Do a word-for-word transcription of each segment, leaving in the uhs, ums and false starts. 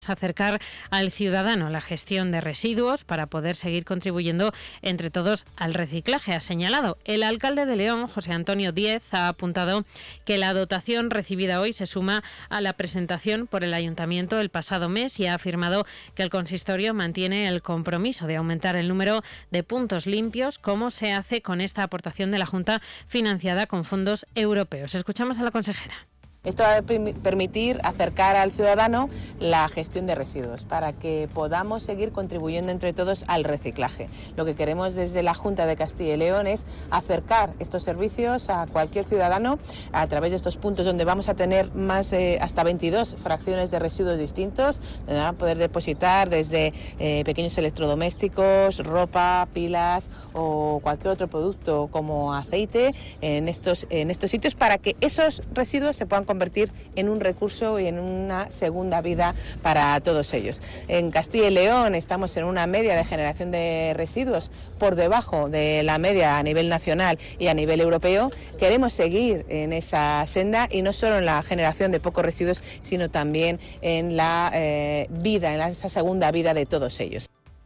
acercar al ciudadano la gestión de residuos para poder seguir contribuyendo entre todos al reciclaje, ha señalado. El alcalde de León, José Antonio Díez, ha apuntado que la dotación recibida hoy se suma a la presentación por el Ayuntamiento el pasado mes y ha afirmado que el consistorio mantiene el compromiso de aumentar el número de puntos limpios, como se hace con esta aportación de la Junta financiada con fondos europeos. Escuchamos a la consejera. Esto va a permitir acercar al ciudadano la gestión de residuos para que podamos seguir contribuyendo entre todos al reciclaje. Lo que queremos desde la Junta de Castilla y León es acercar estos servicios a cualquier ciudadano a través de estos puntos donde vamos a tener más eh, hasta veintidós fracciones de residuos distintos, donde van a poder depositar desde eh, pequeños electrodomésticos, ropa, pilas o cualquier otro producto como aceite en estos, en estos sitios para que esos residuos se puedan convertir en un recurso y en una segunda vida para todos ellos. En Castilla y León estamos en una media de generación de residuos por debajo de la media a nivel nacional y a nivel europeo. Queremos seguir en esa senda y no solo en la generación de pocos residuos, sino también en la eh, vida, en la, esa segunda vida de todos ellos.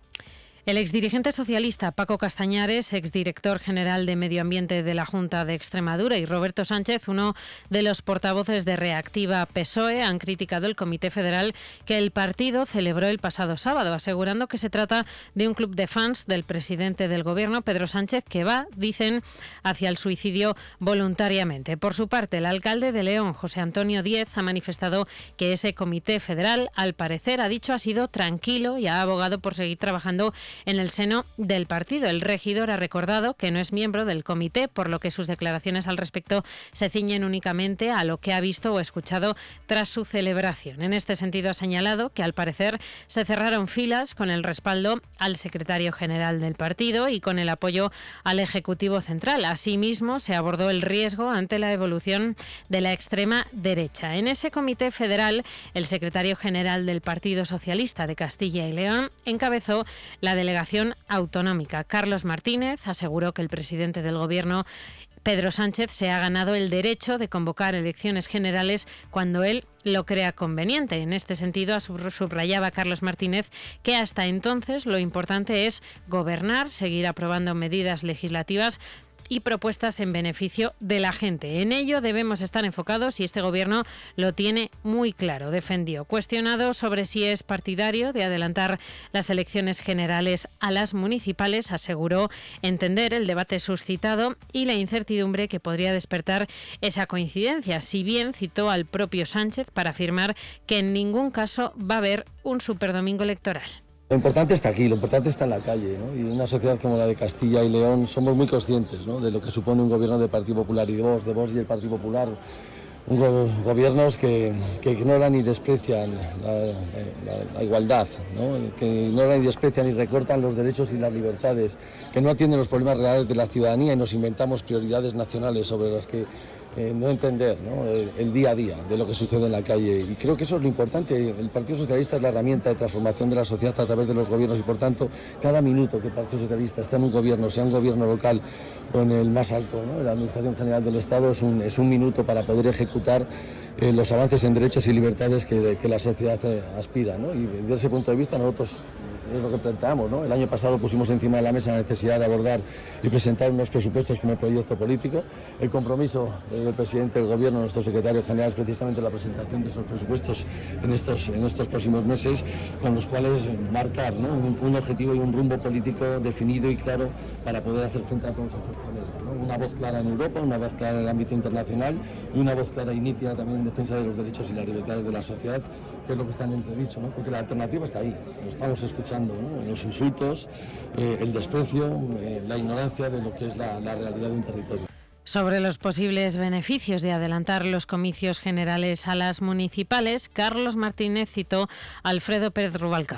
El exdirigente socialista Paco Castañares, exdirector general de Medio Ambiente de la Junta de Extremadura, y Roberto Sánchez, uno de los portavoces de Reactiva P S O E, han criticado el Comité Federal que el partido celebró el pasado sábado, asegurando que se trata de un club de fans del presidente del Gobierno, Pedro Sánchez, que va, dicen, hacia el suicidio voluntariamente. Por su parte, el alcalde de León, José Antonio Díez, ha manifestado que ese Comité Federal, al parecer, ha dicho, ha sido tranquilo y ha abogado por seguir trabajando en el seno del partido. El regidor ha recordado que no es miembro del comité, por lo que sus declaraciones al respecto se ciñen únicamente a lo que ha visto o escuchado tras su celebración. En este sentido, ha señalado que al parecer se cerraron filas con el respaldo al secretario general del partido y con el apoyo al Ejecutivo Central. Asimismo, se abordó el riesgo ante la evolución de la extrema derecha. En ese comité federal, el secretario general del Partido Socialista de Castilla y León encabezó la delegación autonómica. Carlos Martínez aseguró que el presidente del Gobierno, Pedro Sánchez, se ha ganado el derecho de convocar elecciones generales cuando él lo crea conveniente. En este sentido, subrayaba Carlos Martínez que hasta entonces lo importante es gobernar, seguir aprobando medidas legislativas y propuestas en beneficio de la gente. En ello debemos estar enfocados y este Gobierno lo tiene muy claro, defendió. Cuestionado sobre si es partidario de adelantar las elecciones generales a las municipales, aseguró entender el debate suscitado y la incertidumbre que podría despertar esa coincidencia, si bien citó al propio Sánchez para afirmar que en ningún caso va a haber un superdomingo electoral. Lo importante está aquí, lo importante está en la calle, ¿no? Y en una sociedad como la de Castilla y León somos muy conscientes, ¿no?, de lo que supone un gobierno del Partido Popular y de Vox, de Vox y el Partido Popular. Un go gobiernos que, que ignoran y desprecian la, la, la igualdad, ¿no?, que ignoran y desprecian y recortan los derechos y las libertades, que no atienden los problemas reales de la ciudadanía y nos inventamos prioridades nacionales sobre las que eh, no entender, ¿no?, el, el día a día de lo que sucede en la calle. Y creo que eso es lo importante. El Partido Socialista es la herramienta de transformación de la sociedad a través de los gobiernos y, por tanto, cada minuto que el Partido Socialista está en un gobierno, sea un gobierno local o en el más alto, ¿no?, en la Administración General del Estado, es un, es un minuto para poder ejecutar eh, los avances en derechos y libertades que, que la sociedad eh, aspira, ¿no? Y desde ese punto de vista nosotros es lo que planteamos, ¿no? El año pasado pusimos encima de la mesa la necesidad de abordar y presentar unos presupuestos como proyecto político. El compromiso eh, del presidente del Gobierno, nuestro secretario general, es precisamente la presentación de esos presupuestos en estos, en estos próximos meses, con los cuales marcar, ¿no?, un, un objetivo y un rumbo político definido y claro para poder hacer frente a todos esos problemas, ¿no? Una voz clara en Europa, una voz clara en el ámbito internacional y una voz clara y nítida también en defensa de los derechos y las libertades de la sociedad, que es lo que está en entredicho, ¿no? Porque la alternativa está ahí, lo estamos escuchando, ¿no?, los insultos, eh, el desprecio, eh, la ignorancia de lo que es la, la realidad de un territorio. Sobre los posibles beneficios de adelantar los comicios generales a las municipales, Carlos Martínez citó a Alfredo Pérez Rubalcaba.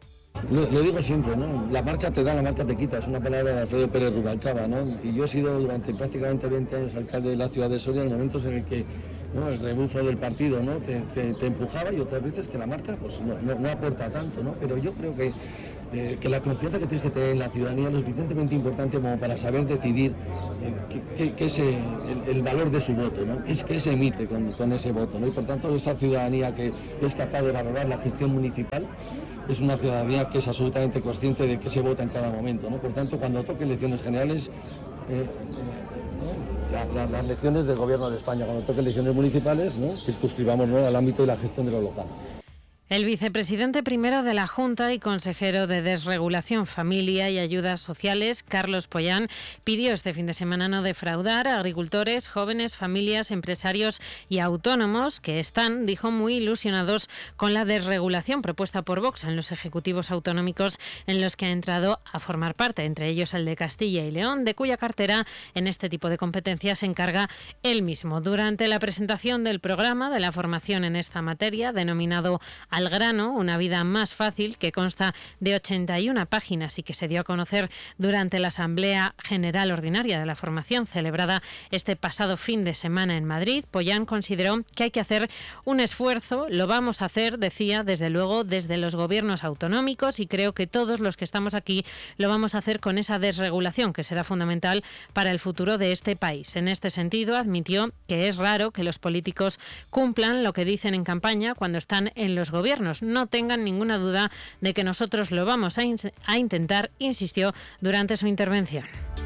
Lo, lo digo siempre, ¿no? La marca te da, la marca te quita, es una palabra de Alfredo Pérez Rubalcaba, ¿no? Y yo he sido durante prácticamente veinte años alcalde de la ciudad de Soria, en momentos en el que ¿no? El rebufo del partido, ¿no? te, te, te empujaba, y otras veces que la marca pues, no, no, no aporta tanto, ¿no? Pero yo creo que, eh, que la confianza que tienes que tener en la ciudadanía es lo suficientemente importante como para saber decidir eh, qué, qué, qué es el, el valor de su voto, ¿no? qué, es, qué se emite con, con ese voto, ¿no? Y por tanto esa ciudadanía que es capaz de valorar la gestión municipal es una ciudadanía que es absolutamente consciente de qué se vota en cada momento, ¿no? Por tanto, cuando toque elecciones generales, eh, ¿no? la, la, las elecciones del Gobierno de España, cuando toque elecciones municipales, ¿no? circunscribamos, ¿no? al ámbito de la gestión de lo local. El vicepresidente primero de la Junta y consejero de Desregulación, Familia y Ayudas Sociales, Carlos Pollán, pidió este fin de semana no defraudar a agricultores, jóvenes, familias, empresarios y autónomos que están, dijo, muy ilusionados con la desregulación propuesta por Vox en los ejecutivos autonómicos en los que ha entrado a formar parte, entre ellos el de Castilla y León, de cuya cartera en este tipo de competencias se encarga él mismo. Durante la presentación del programa de la formación en esta materia, denominado Al grano, una vida más fácil, que consta de ochenta y una páginas y que se dio a conocer durante la Asamblea General Ordinaria de la formación celebrada este pasado fin de semana en Madrid, Pollán consideró que hay que hacer un esfuerzo, lo vamos a hacer, decía, desde luego desde los gobiernos autonómicos, y creo que todos los que estamos aquí lo vamos a hacer con esa desregulación que será fundamental para el futuro de este país. En este sentido, admitió que es raro que los políticos cumplan lo que dicen en campaña cuando están en los gobiernos. No tengan ninguna duda de que nosotros lo vamos a, in- a intentar, insistió durante su intervención.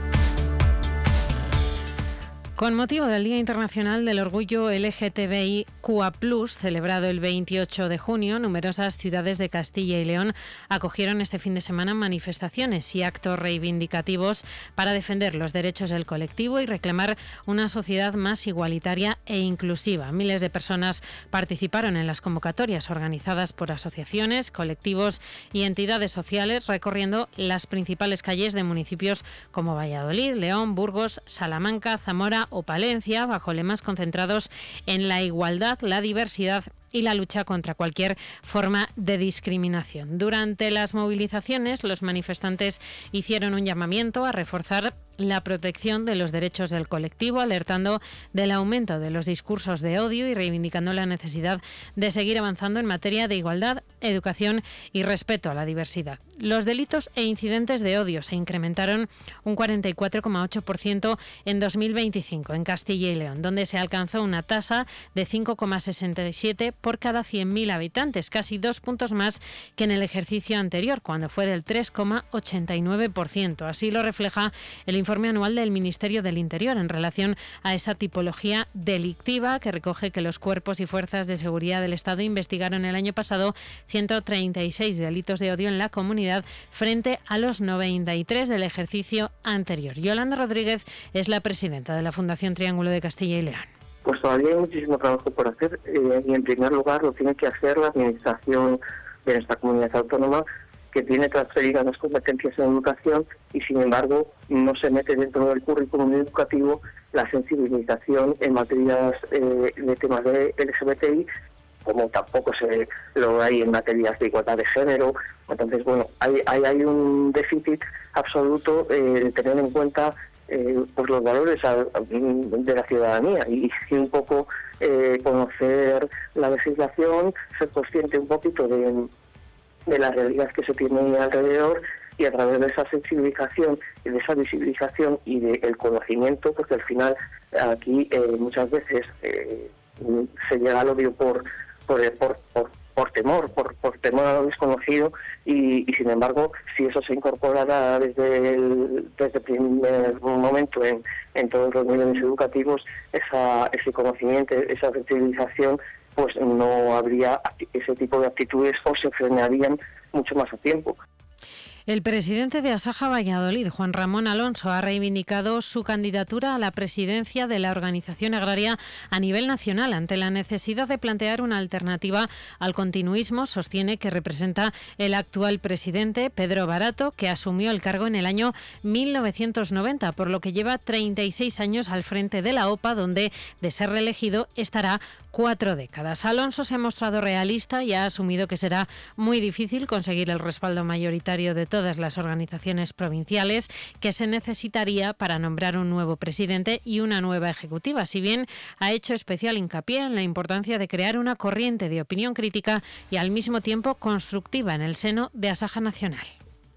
Con motivo del Día Internacional del Orgullo L G T B I Q A plus, celebrado el veintiocho de junio, numerosas ciudades de Castilla y León acogieron este fin de semana manifestaciones y actos reivindicativos para defender los derechos del colectivo y reclamar una sociedad más igualitaria e inclusiva. Miles de personas participaron en las convocatorias organizadas por asociaciones, colectivos y entidades sociales, recorriendo las principales calles de municipios como Valladolid, León, Burgos, Salamanca, Zamora o Palencia, bajo lemas concentrados en la igualdad, la diversidad y la lucha contra cualquier forma de discriminación. Durante las movilizaciones, los manifestantes hicieron un llamamiento a reforzar la protección de los derechos del colectivo, alertando del aumento de los discursos de odio y reivindicando la necesidad de seguir avanzando en materia de igualdad, educación y respeto a la diversidad. Los delitos e incidentes de odio se incrementaron un cuarenta y cuatro coma ocho por ciento en dos mil veinticinco en Castilla y León, donde se alcanzó una tasa de cinco coma sesenta y siete por cada cien mil habitantes, casi dos puntos más que en el ejercicio anterior, cuando fue del tres coma ochenta y nueve por ciento. Así lo refleja el informe anual del Ministerio del Interior en relación a esa tipología delictiva, que recoge que los cuerpos y fuerzas de seguridad del Estado investigaron el año pasado ciento treinta y seis delitos de odio en la comunidad frente a los noventa y tres del ejercicio anterior. Yolanda Rodríguez es la presidenta de la Fundación Triángulo de Castilla y León. Pues todavía hay muchísimo trabajo por hacer eh, y en primer lugar lo tiene que hacer la administración de nuestra comunidad autónoma, que tiene transferidas las competencias en educación y sin embargo no se mete dentro del currículum educativo la sensibilización en materias eh, de temas de L G B T I, como tampoco se lo hay en materias de igualdad de género. Entonces, bueno, hay, hay, hay un déficit absoluto eh, de tener en cuenta Eh, pues los valores a, a, de la ciudadanía y, y un poco eh, conocer la legislación, ser consciente un poquito de, de las realidades que se tienen alrededor, y a través de esa sensibilización y de esa visibilización y del conocimiento, porque al final aquí eh, muchas veces eh, se llega al odio por por, por, por por temor, por, por temor a lo desconocido, y, y sin embargo, si eso se incorporara desde el, desde el primer momento en, en todos los niveles educativos, esa, ese conocimiento, esa sensibilización, pues no habría ese tipo de actitudes o se frenarían mucho más a tiempo. El presidente de Asaja Valladolid, Juan Ramón Alonso, ha reivindicado su candidatura a la presidencia de la organización agraria a nivel nacional ante la necesidad de plantear una alternativa al continuismo, sostiene, que representa el actual presidente, Pedro Barato, que asumió el cargo en el año mil novecientos noventa, por lo que lleva treinta y seis años al frente de la O P A, donde, de ser reelegido, estará cuatro décadas. Alonso se ha mostrado realista y ha asumido que será muy difícil conseguir el respaldo mayoritario de todos todas las organizaciones provinciales que se necesitaría para nombrar un nuevo presidente y una nueva ejecutiva, si bien ha hecho especial hincapié en la importancia de crear una corriente de opinión crítica y al mismo tiempo constructiva en el seno de Asaja Nacional.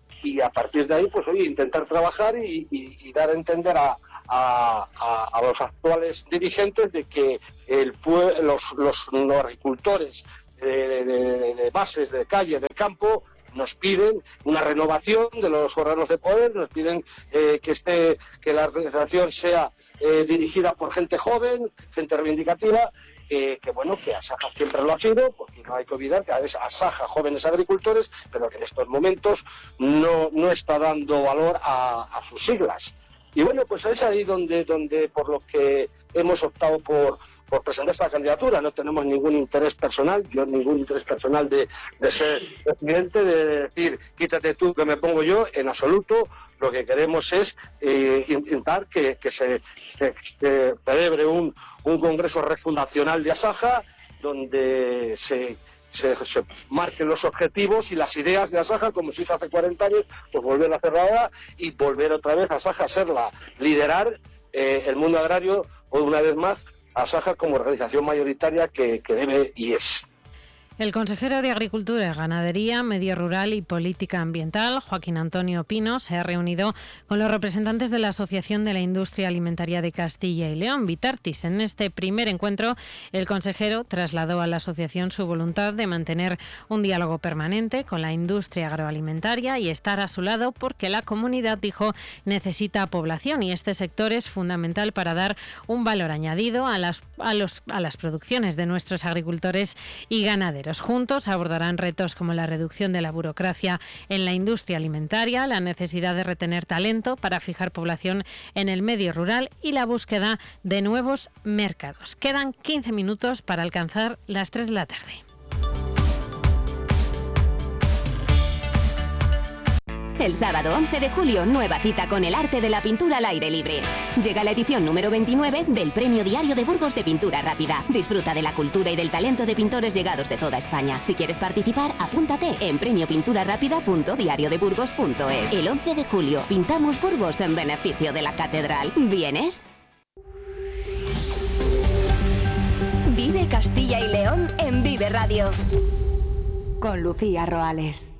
Y a partir de ahí, pues oye, intentar trabajar y, y, y dar a entender a, a, a, a los actuales dirigentes de que el los, los, los agricultores de, de, de bases, de calle, de campo, nos piden una renovación de los órganos de poder, nos piden eh, que esté, que la organización sea eh, dirigida por gente joven, gente reivindicativa. Eh, que bueno, que Asaja siempre lo ha sido, porque no hay que olvidar que es Asaja Jóvenes Agricultores, pero que en estos momentos no, no está dando valor a, a sus siglas. Y bueno, pues es ahí donde, donde por lo que hemos optado por, por presentar esta candidatura. No tenemos ningún interés personal, yo ningún interés personal de, de ser presidente, de decir, quítate tú que me pongo yo, en absoluto. Lo que queremos es eh, intentar que, que se, se, se celebre un, un congreso refundacional de Asaja, donde se, se, se marquen los objetivos y las ideas de Asaja, como se hizo hace cuarenta años, pues volver a hacerlo ahora y volver otra vez a Asaja a serla, liderar eh, el mundo agrario, o una vez más, Asaja como organización mayoritaria que, que debe y es. El consejero de Agricultura, Ganadería, Medio Rural y Política Ambiental, Joaquín Antonio Pino, se ha reunido con los representantes de la Asociación de la Industria Alimentaria de Castilla y León, Vitartis. En este primer encuentro, el consejero trasladó a la asociación su voluntad de mantener un diálogo permanente con la industria agroalimentaria y estar a su lado porque la comunidad, dijo, necesita población y este sector es fundamental para dar un valor añadido a las, a los, a las producciones de nuestros agricultores y ganaderos. Juntos abordarán retos como la reducción de la burocracia en la industria alimentaria, la necesidad de retener talento para fijar población en el medio rural y la búsqueda de nuevos mercados. Quedan quince minutos para alcanzar las tres de la tarde. El sábado once de julio, nueva cita con el arte de la pintura al aire libre. Llega la edición número veintinueve del Premio Diario de Burgos de Pintura Rápida. Disfruta de la cultura y del talento de pintores llegados de toda España. Si quieres participar, apúntate en premio pintura rápida punto diario de burgos punto es. El once de julio, pintamos Burgos en beneficio de la Catedral. ¿Vienes? Vive Castilla y León en Vive Radio. Con Lucía Roales.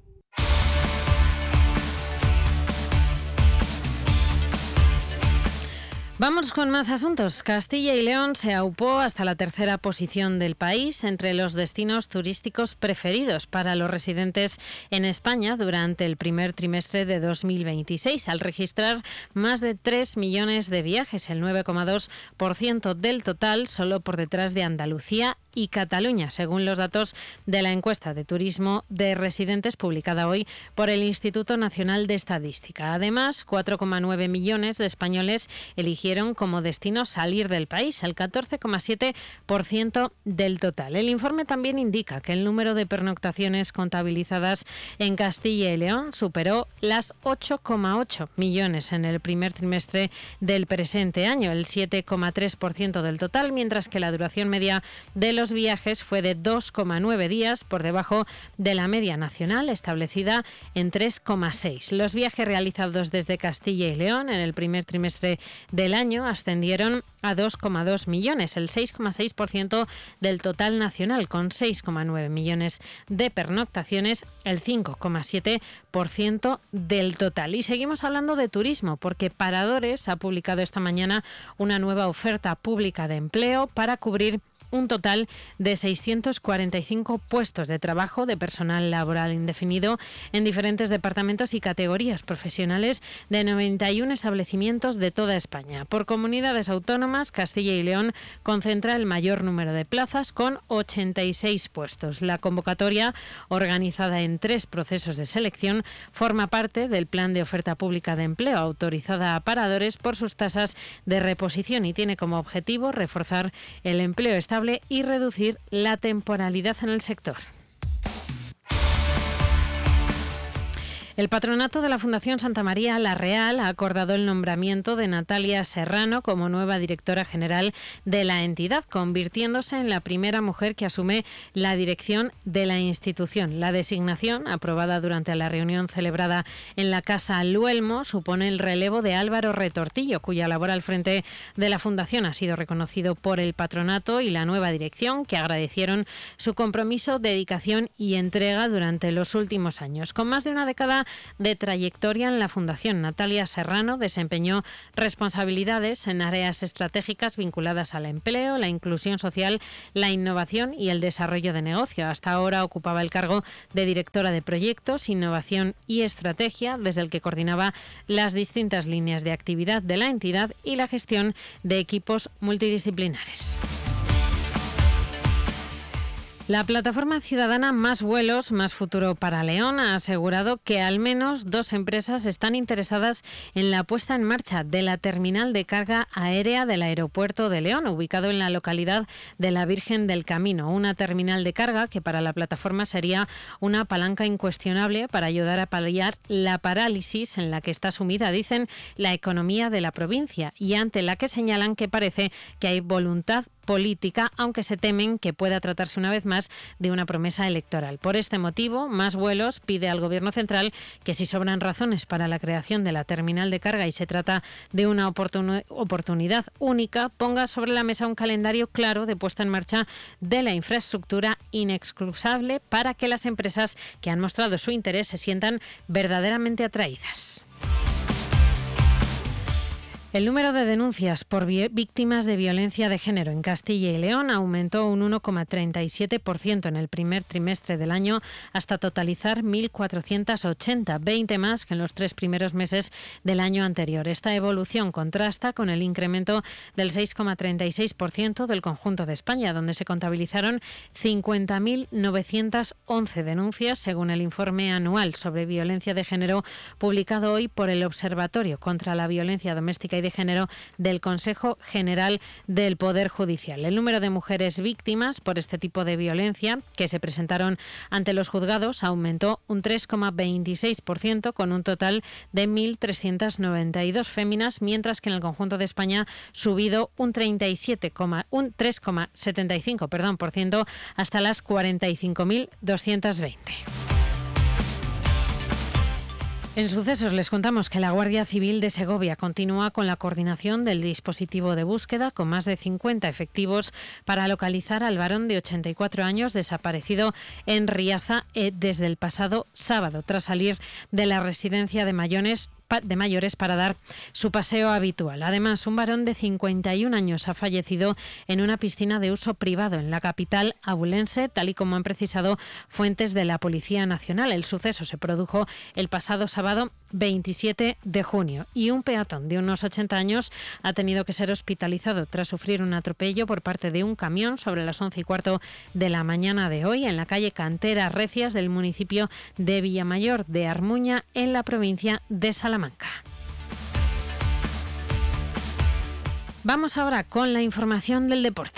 Vamos con más asuntos. Castilla y León se aupó hasta la tercera posición del país entre los destinos turísticos preferidos para los residentes en España durante el primer trimestre de dos mil veintiséis, al registrar más de tres millones de viajes, el nueve coma dos por ciento del total, solo por detrás de Andalucía y Cataluña, según los datos de la encuesta de turismo de residentes publicada hoy por el Instituto Nacional de Estadística. Además, cuatro coma nueve millones de españoles eligieron como destino salir del país, el catorce coma siete por ciento del total. El informe también indica que el número de pernoctaciones contabilizadas en Castilla y León superó las ocho coma ocho millones en el primer trimestre del presente año, el siete coma tres por ciento del total, mientras que la duración media de los viajes fue de dos coma nueve días, por debajo de la media nacional establecida en tres coma seis. Los viajes realizados desde Castilla y León en el primer trimestre del año ascendieron a dos coma dos millones, el seis coma seis por ciento del total nacional, con seis coma nueve millones de pernoctaciones, el cinco coma siete por ciento del total. Y seguimos hablando de turismo, porque Paradores ha publicado esta mañana una nueva oferta pública de empleo para cubrir un total de seiscientos cuarenta y cinco puestos de trabajo de personal laboral indefinido en diferentes departamentos y categorías profesionales de noventa y uno establecimientos de toda España. Por comunidades autónomas, Castilla y León concentra el mayor número de plazas con ochenta y seis puestos. La convocatoria, organizada en tres procesos de selección, forma parte del Plan de Oferta Pública de Empleo autorizada a Paradores por sus tasas de reposición y tiene como objetivo reforzar el empleo estable y reducir la temporalidad en el sector. El patronato de la Fundación Santa María La Real ha acordado el nombramiento de Natalia Serrano como nueva directora general de la entidad, convirtiéndose en la primera mujer que asume la dirección de la institución. La designación, aprobada durante la reunión celebrada en la Casa Luelmo, supone el relevo de Álvaro Retortillo, cuya labor al frente de la Fundación ha sido reconocido por el patronato y la nueva dirección, que agradecieron su compromiso, dedicación y entrega durante los últimos años. Con más de una década de trayectoria en la Fundación, Natalia Serrano desempeñó responsabilidades en áreas estratégicas vinculadas al empleo, la inclusión social, la innovación y el desarrollo de negocio. Hasta ahora ocupaba el cargo de directora de proyectos, innovación y estrategia, desde el que coordinaba las distintas líneas de actividad de la entidad y la gestión de equipos multidisciplinares. La plataforma ciudadana Más Vuelos, Más Futuro para León ha asegurado que al menos dos empresas están interesadas en la puesta en marcha de la terminal de carga aérea del aeropuerto de León, ubicado en la localidad de la Virgen del Camino. Una terminal de carga que para la plataforma sería una palanca incuestionable para ayudar a paliar la parálisis en la que está sumida, dicen, la economía de la provincia, y ante la que señalan que parece que hay voluntad política, aunque se temen que pueda tratarse una vez más de una promesa electoral. Por este motivo, Más Vuelos pide al Gobierno central que, si sobran razones para la creación de la terminal de carga y se trata de una oportun- oportunidad única, ponga sobre la mesa un calendario claro de puesta en marcha de la infraestructura inexcusable para que las empresas que han mostrado su interés se sientan verdaderamente atraídas. El número de denuncias por víctimas de violencia de género en Castilla y León aumentó un uno coma treinta y siete por ciento en el primer trimestre del año, hasta totalizar mil cuatrocientas ochenta, veinte más que en los tres primeros meses del año anterior. Esta evolución contrasta con el incremento del seis coma treinta y seis por ciento del conjunto de España, donde se contabilizaron cincuenta mil novecientas once denuncias, según el informe anual sobre violencia de género publicado hoy por el Observatorio contra la Violencia Doméstica y de Género del Consejo General del Poder Judicial. El número de mujeres víctimas por este tipo de violencia que se presentaron ante los juzgados aumentó un tres coma veintiséis por ciento, con un total de mil trescientas noventa y dos féminas, mientras que en el conjunto de España ha subido un treinta y siete, un tres coma setenta y cinco perdón, por ciento hasta las cuarenta y cinco mil doscientas veinte. En sucesos les contamos que la Guardia Civil de Segovia continúa con la coordinación del dispositivo de búsqueda, con más de cincuenta efectivos para localizar al varón de ochenta y cuatro años desaparecido en Riaza eh, desde el pasado sábado, tras salir de la residencia de mayores de mayores para dar su paseo habitual. Además, un varón de cincuenta y un años ha fallecido en una piscina de uso privado en la capital abulense, tal y como han precisado fuentes de la Policía Nacional. El suceso se produjo el pasado sábado veintisiete de junio y un peatón de unos ochenta años ha tenido que ser hospitalizado tras sufrir un atropello por parte de un camión sobre las once y cuarto de la mañana de hoy en la calle Canteras Recias del municipio de Villamayor de Armuña, en la provincia de Salamanca. Vamos ahora con la información del deporte.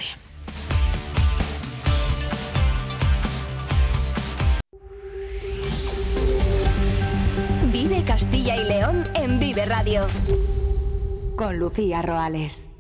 Vive Castilla y León en Vive Radio. Con Lucía Roales.